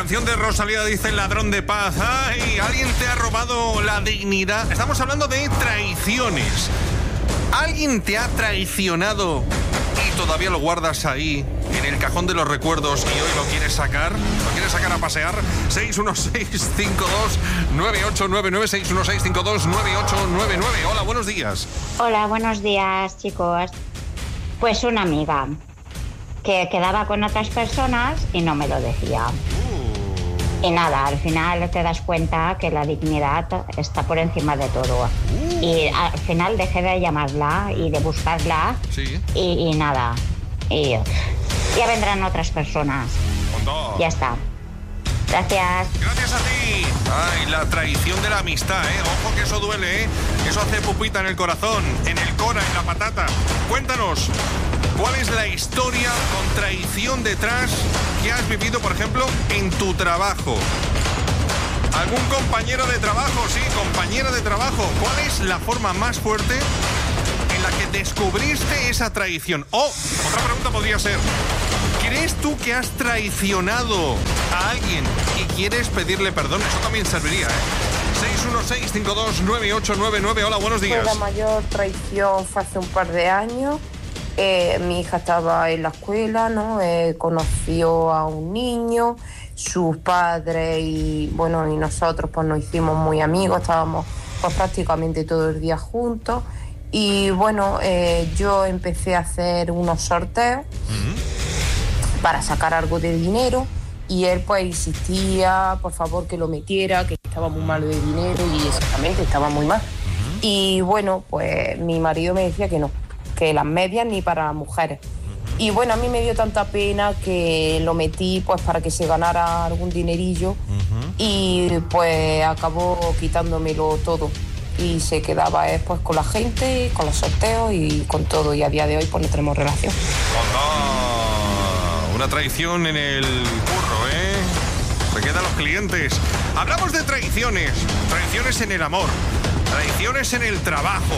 canción de Rosalía dice ladrón de paz. ¡Ay! ¿Alguien te ha robado la dignidad? Estamos hablando de traiciones. ¿Alguien te ha traicionado y todavía lo guardas ahí, en el cajón de los recuerdos, y hoy lo quieres sacar? ¿Lo quieres sacar a pasear? 616-52-9899, 616-52-9899. Hola, buenos días. Hola, buenos días, chicos. Pues una amiga que quedaba con otras personas y no me lo decía. Y nada, al final te das cuenta que la dignidad está por encima de todo. Y al final dejé de llamarla y de buscarla. Sí. Y nada. Y ya vendrán otras personas. Montón. Ya está. Gracias. Gracias a ti. Ay, la traición de la amistad, ¿eh? Ojo que eso duele, ¿eh? Eso hace pupita en el corazón, en el cora, en la patata. Cuéntanos, ¿cuál es la historia con traición detrás que has vivido, por ejemplo, en tu trabajo? ¿Algún compañero de trabajo? Sí, compañera de trabajo. ¿Cuál es la forma más fuerte en la que descubriste esa traición? O, otra pregunta podría ser, ¿crees tú que has traicionado a alguien y quieres pedirle perdón? Eso también serviría, ¿eh? 616-529899. Hola, buenos días. Pues la mayor traición fue hace un par de años. Mi hija estaba en la escuela, ¿no? Conoció a un niño, sus padres y nosotros pues nos hicimos muy amigos, estábamos pues prácticamente todo el día juntos. Y yo empecé a hacer unos sorteos para sacar algo de dinero y él pues insistía, por favor, que lo metiera, que estaba muy malo de dinero y exactamente estaba muy mal. Y pues mi marido me decía que no, que las medias ni para las mujeres. Y a mí me dio tanta pena que lo metí pues para que se ganara algún dinerillo y pues acabó quitándomelo todo. Y se quedaba pues con la gente, con los sorteos y con todo. Y a día de hoy pues no tenemos relación. Una traición en el curro, ¿eh? Se quedan los clientes. Hablamos de traiciones. Traiciones en el amor. Traiciones en el trabajo.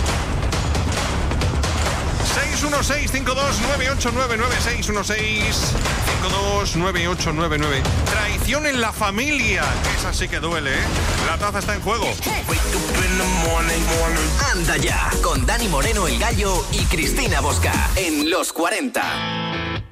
616-529899, 616-529899. Traición en la familia. Esa sí que duele, ¿eh? La taza está en juego. Anda ya, con Dani Moreno, el Gallo, y Cristina Bosca en Los 40.